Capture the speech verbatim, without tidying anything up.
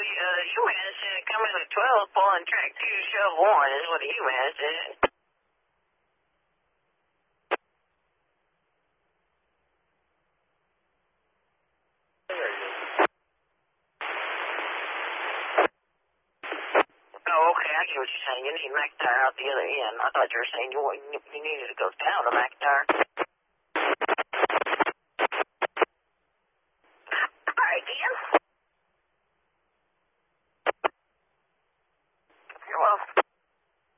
uh, UMass said coming at twelve, pulling track two, shove one is what the UMass said. Oh, okay, I get what you're saying. You need McIntyre out the other end. I thought you were saying you, you needed to go down to McIntyre.